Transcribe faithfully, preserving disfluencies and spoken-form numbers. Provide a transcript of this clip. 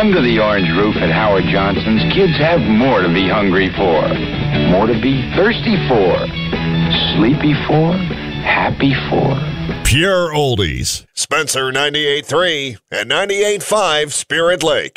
Under the orange roof at Howard Johnson's, kids have more to be hungry for, more to be thirsty for, sleepy for, happy for. Pure oldies. Spencer ninety-eight point three and ninety-eight point five Spirit Lake.